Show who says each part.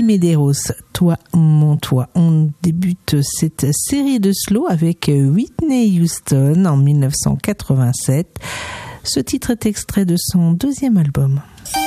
Speaker 1: Medeiros, Toi, mon toi. On débute cette série de slow avec Whitney Houston en 1987. Ce titre est extrait de son deuxième album.